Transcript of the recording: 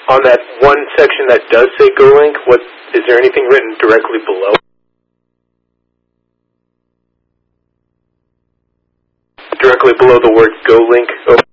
On that one section that does say GoLink, is there anything written directly below? Directly below the word GoLink?